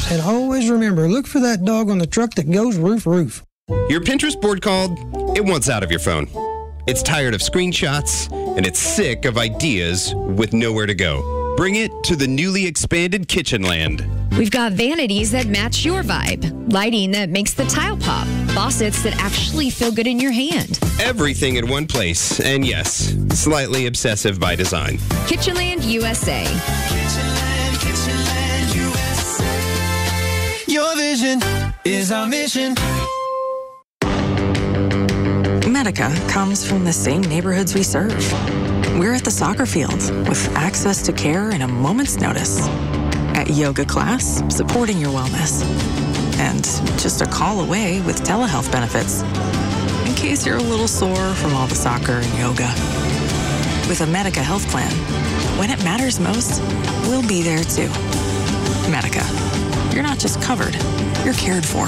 And always remember, look for that dog on the truck that goes roof roof. Your Pinterest board called, it wants out of your phone. It's tired of screenshots, and it's sick of ideas with nowhere to go. Bring it to the newly expanded Kitchenland. We've got vanities that match your vibe, lighting that makes the tile pop, faucets that actually feel good in your hand. Everything in one place, and yes, slightly obsessive by design. Kitchenland USA. Kitchenland USA. Your vision is our mission. Medica comes from the same neighborhoods we serve. We're at the soccer field with access to care in a moment's notice. At yoga class, supporting your wellness. And just a call away with telehealth benefits. In case you're a little sore from all the soccer and yoga. With a Medica health plan, when it matters most, we'll be there too. Medica. You're not just covered, you're cared for.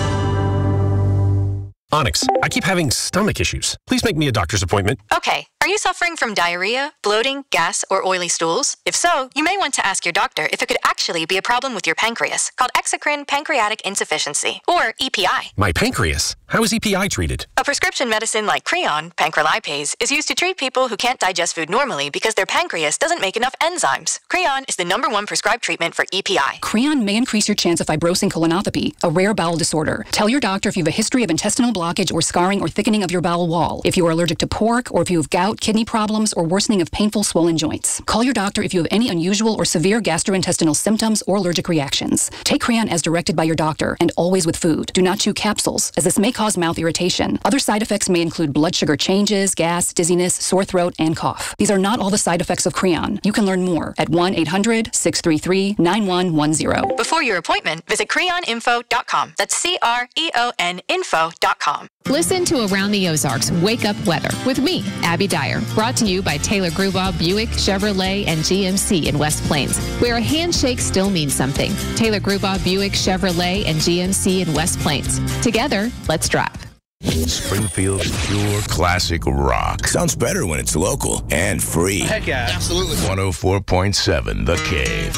Onyx, I keep having stomach issues. Please make me a doctor's appointment. Okay. Are you suffering from diarrhea, bloating, gas, or oily stools? If so, you may want to ask your doctor if it could actually be a problem with your pancreas, called exocrine pancreatic insufficiency, or EPI. My pancreas? How is EPI treated? A prescription medicine like Creon, pancrelipase, is used to treat people who can't digest food normally because their pancreas doesn't make enough enzymes. Creon is the #1 prescribed treatment for EPI. Creon may increase your chance of fibrosing colonopathy, a rare bowel disorder. Tell your doctor if you have a history of intestinal blockage or scarring or thickening of your bowel wall, if you are allergic to pork, or if you have gout, kidney problems, or worsening of painful swollen joints. Call your doctor if you have any unusual or severe gastrointestinal symptoms or allergic reactions. Take Creon as directed by your doctor, and always with food. Do not chew capsules, as this may cause mouth irritation. Other side effects may include blood sugar changes, gas, dizziness, sore throat, and cough. These are not all the side effects of Creon. You can learn more at 1-800-633-9110. Before your appointment, visit creoninfo.com. That's CREON info.com. Listen to Around the Ozarks Wake Up Weather with me, Abby Dyer. Brought to you by Taylor Grubaugh, Buick, Chevrolet, and GMC in West Plains, where a handshake still means something. Taylor Grubaugh, Buick, Chevrolet, and GMC in West Plains. Together, let's drive. Springfield's pure classic rock. Sounds better when it's local and free. Heck yeah, absolutely. 104.7 The Cave.